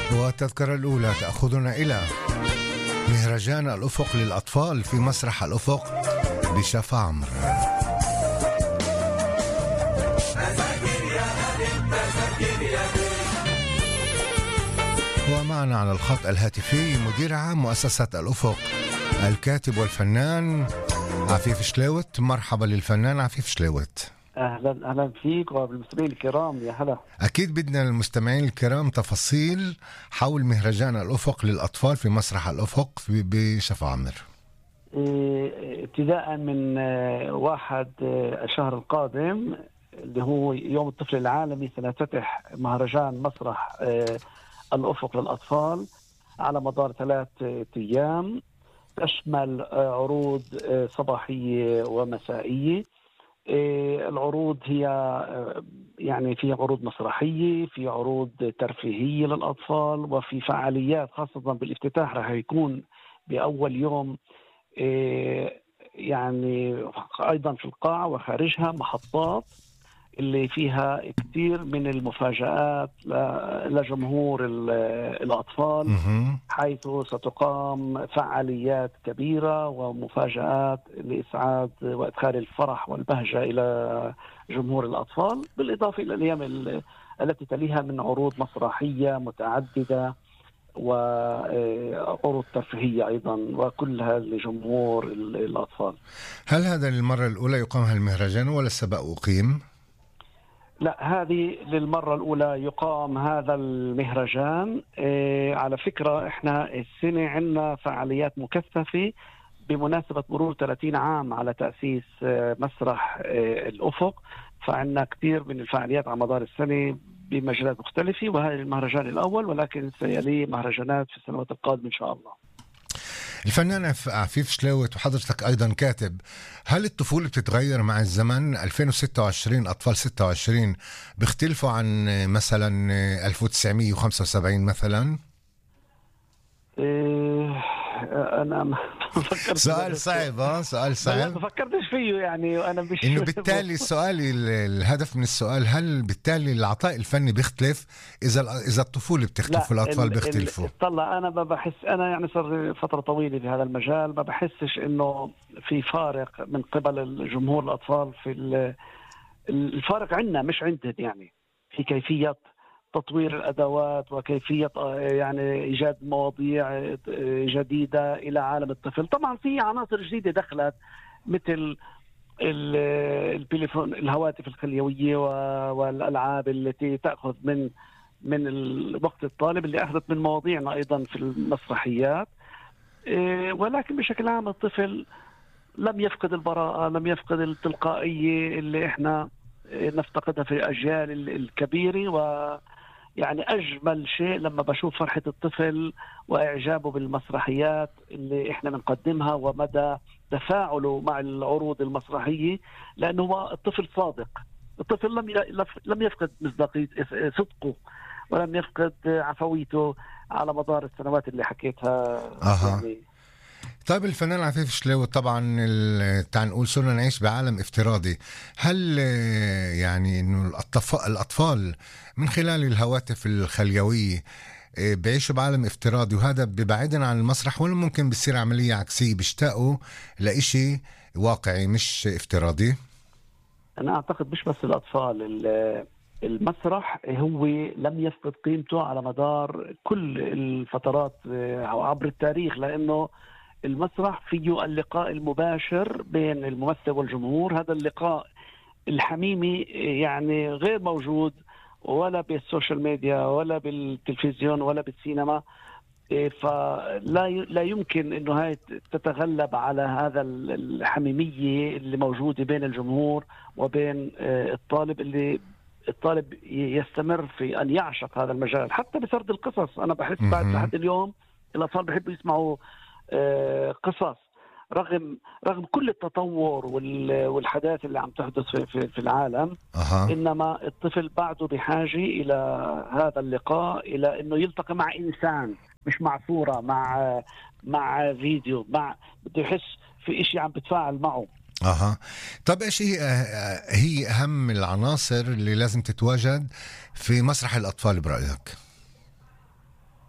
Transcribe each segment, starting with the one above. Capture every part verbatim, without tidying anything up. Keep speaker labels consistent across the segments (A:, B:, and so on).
A: والتذكرة الأولى تأخذنا إلى مهرجان الأفق للأطفال في مسرح الأفق بشفا عمرو. ومعنا على الخط الهاتفي مدير عام مؤسسة الأفق الكاتب والفنان عفيف شلاوت. مرحبا للفنان عفيف شلاوت.
B: اهلا اهلا فيك وبالمستمعين الكرام. يا هلا.
A: اكيد بدنا المستمعين الكرام تفاصيل حول مهرجان الافق للاطفال في مسرح الافق بشفا عمرو.
B: ابتداء من واحد الشهر القادم اللي هو يوم الطفل العالمي سنفتتح مهرجان مسرح الافق للاطفال على مدار ثلاث ايام، تشمل عروض صباحيه ومسائيه. العروض هي يعني في عروض مسرحية، في عروض ترفيهية للأطفال، وفي فعاليات خاصة بالافتتاح رح يكون بأول يوم يعني أيضا في القاعة وخارجها محطات اللي فيها كثير من المفاجآت لجمهور الأطفال، حيث ستقام فعاليات كبيرة ومفاجآت لإسعاد وإدخال الفرح والبهجة إلى جمهور الأطفال، بالإضافة إلى الأيام التي تليها من عروض مسرحية متعددة وعروض ترفيهية أيضا، وكلها لجمهور الأطفال.
A: هل هذا للمرة الأولى يقام هالمهرجان ولا سبق أقيم؟
B: لا، هذه للمرة الأولى يقام هذا المهرجان. إيه على فكرة احنا السنة عندنا فعاليات مكثفة بمناسبة مرور ثلاثين عام على تأسيس مسرح إيه الأفق، فعندنا كثير من الفعاليات على مدار السنة بمجالات مختلفة، وهذا المهرجان الأول، ولكن سيليه مهرجانات في السنوات القادمة إن شاء الله.
A: الفنان عفيف شلاوت وحضرتك أيضا كاتب، هل الطفولة بتتغير مع الزمن؟ ألفين وستة وعشرين أطفال ستة وعشرين بيختلفوا عن مثلا ألف وتسعمية وخمسة وسبعين مثلا؟
B: إيه أنا ما فكرت.
A: سؤال صعب. ها سؤال صعب
B: ما فكرتش فيه يعني، وأنا مش
A: إنه بالتالي سؤالي الهدف من السؤال، هل بالتالي العطاء الفني بيختلف إذا إذا الطفولة بتختلف والأطفال بيختلفوا؟
B: طلع أنا ما بحس، أنا يعني صار فترة طويلة في هذا المجال، ما بحسش إنه في فارق من قبل الجمهور الأطفال. في الفارق عندنا مش عندهم، يعني في كيفية تطوير الأدوات وكيفية يعني إيجاد مواضيع جديدة إلى عالم الطفل. طبعا في عناصر جديدة دخلت مثل التليفون، الهواتف الخليوية والألعاب التي تأخذ من من وقت الطالب، اللي أخذت من مواضيعنا أيضا في المسرحيات. ولكن بشكل عام الطفل لم يفقد البراءة، لم يفقد التلقائية اللي إحنا نفتقدها في الأجيال الكبيرة. ويعني أجمل شيء لما بشوف فرحة الطفل وإعجابه بالمسرحيات اللي إحنا بنقدمها ومدى تفاعله مع العروض المسرحية، لأنه هو الطفل صادق. الطفل لم لم يفقد مصداقية صدقه، ولم يفقد عفويته على مدار السنوات اللي حكيتها.
A: أها. يعني طيب الفنان عفيف شلاوت، طبعا تعال نقول صرنا نعيش بعالم افتراضي، هل يعني انه الاطفال من خلال الهواتف الخليويه بيعيشوا بعالم افتراضي وهذا ببعدنا عن المسرح، ولا ممكن بتصير عمليه عكسيه بيشتاقوا لإشي واقعي مش افتراضي؟
B: انا اعتقد مش بس الاطفال، المسرح هو لم يفقد قيمته على مدار كل الفترات عبر التاريخ، لانه المسرح فيه اللقاء المباشر بين الممثل والجمهور. هذا اللقاء الحميمي يعني غير موجود ولا بالسوشيال ميديا ولا بالتلفزيون ولا بالسينما. فلا لا يمكن انه هاي تتغلب على هذا الحميمية اللي موجودة بين الجمهور وبين الطالب، اللي الطالب يستمر في ان يعشق هذا المجال. حتى بسرد القصص انا بحس بعد لحد اليوم الاطفال بيحبوا يسمعوا قصص، رغم رغم كل التطور والحداثة اللي عم تحدث في في العالم. أه. انما الطفل بعده بحاجة الى هذا اللقاء، الى انه يلتقي مع انسان، مش مع صورة، مع مع فيديو، مع بده يحس في اشي عم بتفاعل معه.
A: اها. طب ايش هي هي اهم العناصر اللي لازم تتواجد في مسرح الاطفال برايك؟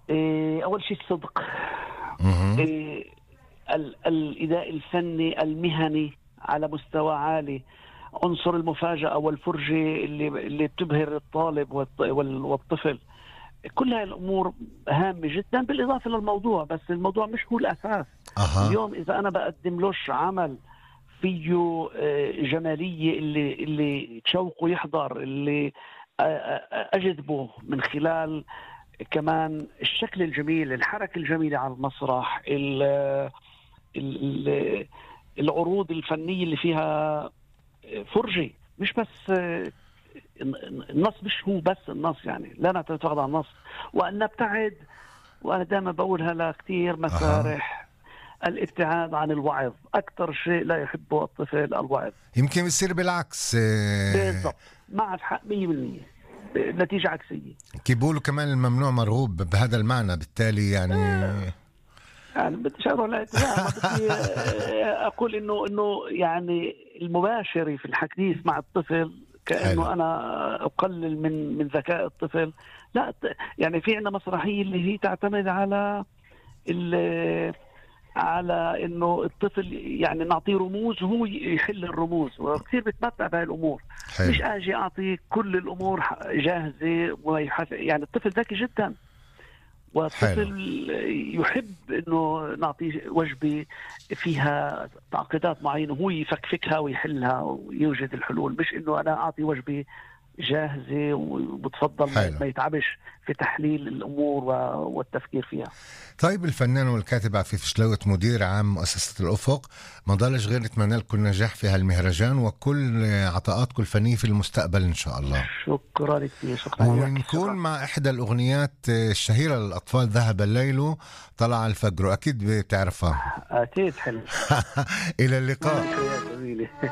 B: إيه، أول شيء الصدق.
A: مهم.
B: إيه، ال- الإداء الفني المهني على مستوى عالي، عنصر المفاجأة والفرجة اللي اللي بتبهر الطالب والط- وال- والطفل. كل هاي الأمور هامة جدا، بالإضافة للموضوع، بس الموضوع مش هو الأساس.
A: أها.
B: اليوم إذا أنا بقدم لهش عمل فيه آه، جمالية اللي اللي تشوقه يحضر، اللي آه، آه، أجذبه من خلال كمان الشكل الجميل، الحركة الجميلة على المسرح، ال ال العروض الفنية اللي فيها فرجة، مش بس النص، مش هو بس النص، يعني لا نعتمد فقط على النص، وأن نبتعد. وأنا دائما بقولها لكثير مسارح، الابتعاد عن الوعظ. أكثر شيء لا يحبه الطفل الوعظ.
A: يمكن بيصير بالعكس، آه،
B: بالضبط، معك حق مية بالمية، نتيجة عكسية.
A: كي بيقولوا كمان الممنوع مرغوب بهذا المعنى، بالتالي يعني
B: يعني بديش اروح لاتهام، بدي اقول انه انه يعني المباشر في الحديث مع الطفل كانه
A: حلو.
B: انا اقلل من من ذكاء الطفل. لا، يعني في عندنا مسرحيه اللي هي تعتمد على ال- على انه الطفل يعني نعطيه رموز وهو يحل الرموز، وكثير بتمتع بهاي الامور.
A: حلو.
B: مش اجي اعطي كل الامور جاهزه ويحف... يعني الطفل ذكي جدا، والطفل يحب انه نعطيه وجبه فيها تعقيدات معينه وهو يفكفكها ويحلها ويوجد الحلول، مش انه انا اعطي وجبه جاهزه وبتفضل
A: حلو.
B: ما يتعبش في تحليل الامور والتفكير فيها.
A: طيب، الفنان والكاتب عفيف شلوت، مدير عام مؤسسة الأفق، ما ضلش غير نتمنى لكم نجاح في هالمهرجان وكل عطاءاتكم الفنية في المستقبل إن شاء الله.
B: شكرا كثير. شكرا.
A: ونكون مع إحدى الأغنيات الشهيرة للأطفال، ذهب الليل طلع الفجر، أكيد بتعرفها.
B: اكيد. حلو.
A: إلى اللقاء.